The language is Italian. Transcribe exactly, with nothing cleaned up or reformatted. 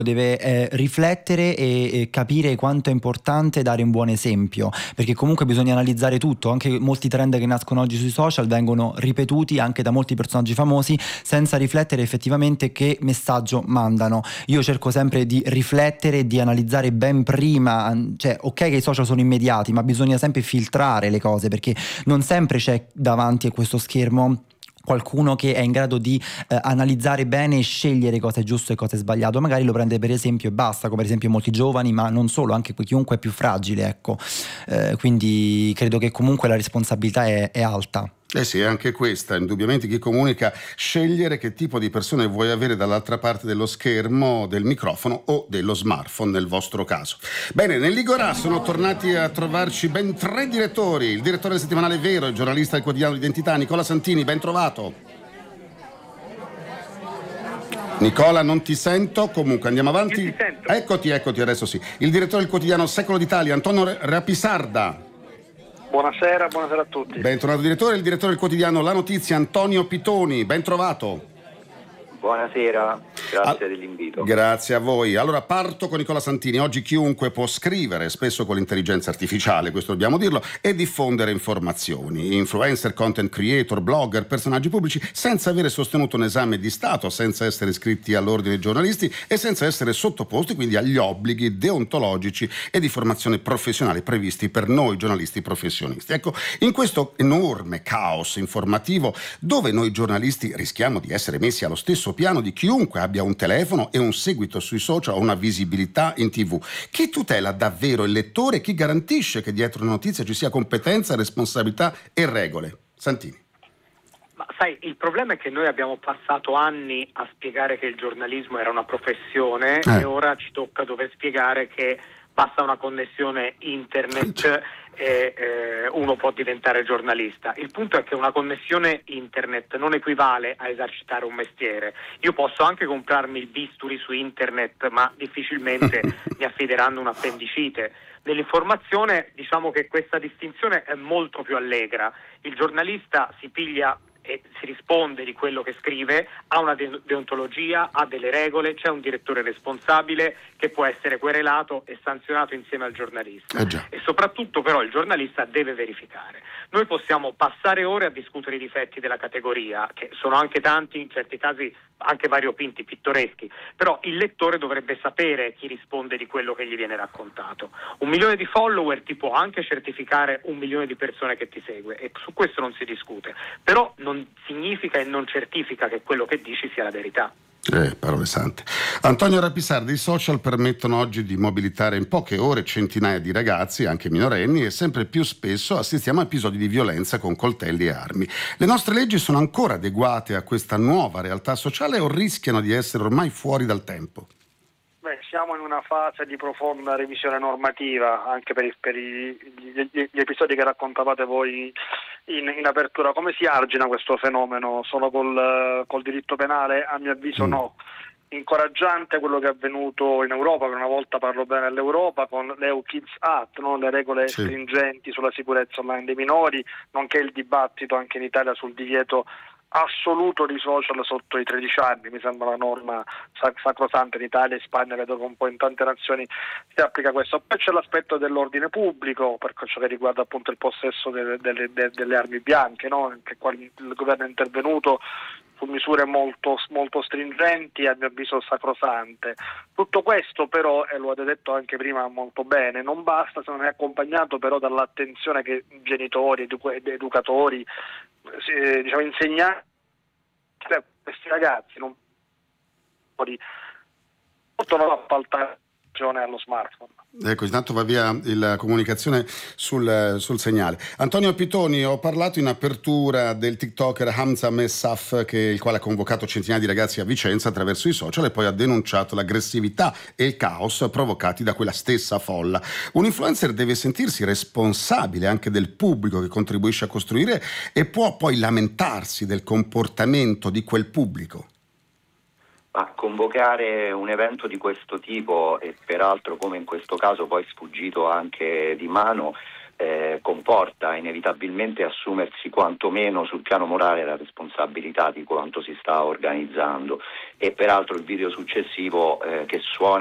deve eh, riflettere e, e capire quanto è importante dare un buon esempio, perché comunque bisogna analizzare tutto. Anche molti trend che nascono oggi sui social vengono ripetuti anche da molti personaggi famosi senza riflettere effettivamente che messaggio mandano. Io cerco sempre di riflettere e di analizzare ben prima, cioè ok che i social sono immediati, ma bisogna sempre filtrare le cose, perché non sempre c'è davanti a questo schermo qualcuno che è in grado di eh, analizzare bene e scegliere cosa è giusto e cosa è sbagliato. Magari lo prende per esempio e basta, come per esempio molti giovani, ma non solo, anche chiunque è più fragile, ecco. Eh, quindi credo che comunque la responsabilità è, è alta. Eh sì, anche questa, indubbiamente chi comunica, scegliere che tipo di persone vuoi avere dall'altra parte dello schermo, del microfono o dello smartphone nel vostro caso. Bene, nell'Igorà sono tornati a trovarci ben tre direttori, il direttore del settimanale Vero, il giornalista del quotidiano Identità, Nicola Santini, ben trovato. Nicola, non ti sento, comunque andiamo avanti. Io ti sento. Eccoti, eccoti, adesso sì. Il direttore del quotidiano Secolo d'Italia, Antonio Rapisarda. Buonasera, buonasera a tutti. Ben trovato direttore, il direttore del quotidiano La Notizia, Antonio Pitoni, ben trovato. Buonasera, grazie Al- dell'invito. Grazie a voi. Allora parto con Nicola Santini. Oggi chiunque può scrivere, spesso con l'intelligenza artificiale, questo dobbiamo dirlo, e diffondere informazioni. Influencer, content creator, blogger, personaggi pubblici, senza avere sostenuto un esame di Stato, senza essere iscritti all'ordine dei giornalisti e senza essere sottoposti quindi agli obblighi deontologici e di formazione professionale previsti per noi giornalisti professionisti. Ecco, in questo enorme caos informativo, dove noi giornalisti rischiamo di essere messi allo stesso piano di chiunque abbia un telefono e un seguito sui social o una visibilità in tv. Chi tutela davvero il lettore? Chi garantisce che dietro una notizia ci sia competenza, responsabilità e regole? Santini. Ma sai, il problema è che noi abbiamo passato anni a spiegare che il giornalismo era una professione eh. e ora ci tocca dover spiegare che basta una connessione internet e eh, uno può diventare giornalista. Il punto è che una connessione internet non equivale a esercitare un mestiere. Io posso anche comprarmi il bisturi su internet, ma difficilmente mi affideranno un'appendicite. Nell'informazione diciamo che questa distinzione è molto più allegra. Il giornalista si piglia e si risponde di quello che scrive, ha una de- deontologia, ha delle regole, c'è un direttore responsabile che può essere querelato e sanzionato insieme al giornalista. Eh già. E soprattutto però il giornalista deve verificare. Noi possiamo passare ore a discutere i difetti della categoria, che sono anche tanti, in certi casi anche variopinti, pittoreschi, però il lettore dovrebbe sapere chi risponde di quello che gli viene raccontato. Un milione di follower ti può anche certificare un milione di persone che ti segue e su questo non si discute, però non significa e non certifica che quello che dici sia la verità. Eh, parole sante. Antonio Rapisardi, i social permettono oggi di mobilitare in poche ore centinaia di ragazzi, anche minorenni, e sempre più spesso assistiamo a episodi di violenza con coltelli e armi. Le nostre leggi sono ancora adeguate a questa nuova realtà sociale o rischiano di essere ormai fuori dal tempo? Beh, siamo in una fase di profonda revisione normativa, anche per, i, per i, gli, gli episodi che raccontavate voi in, in apertura. Come si argina questo fenomeno? Solo col, col diritto penale? A mio avviso mm. no. Incoraggiante quello che è avvenuto in Europa, per una volta parlo bene dell'Europa, con l'E U Kids Act, no? Le regole sì. stringenti sulla sicurezza online dei minori, nonché il dibattito anche in Italia sul divieto assoluto di social sotto i tredici anni. Mi sembra una norma sac- sacrosanta in Italia, in Spagna, vedo che un po' in tante nazioni si applica questo. Poi c'è l'aspetto dell'ordine pubblico, per ciò che riguarda appunto il possesso delle, delle, delle, delle armi bianche, no? Anche qua il governo è intervenuto su misure molto, molto stringenti, a mio avviso sacrosante. Tutto questo però, e lo avete detto anche prima molto bene, non basta se non è accompagnato però dall'attenzione che genitori, edu- educatori, eh, diciamo insegnanti, cioè, questi ragazzi non possono appaltare allo smartphone. Ecco, intanto va via la comunicazione sul, sul segnale. Antonio Pitoni, ho parlato in apertura del tiktoker Hamza Messaf, che, il quale ha convocato centinaia di ragazzi a Vicenza attraverso i social e poi ha denunciato l'aggressività e il caos provocati da quella stessa folla. Un influencer deve sentirsi responsabile anche del pubblico che contribuisce a costruire e può poi lamentarsi del comportamento di quel pubblico. A convocare un evento di questo tipo, e peraltro come in questo caso poi sfuggito anche di mano, eh, comporta inevitabilmente assumersi quantomeno sul piano morale la responsabilità di quanto si sta organizzando, e peraltro il video successivo eh, che suona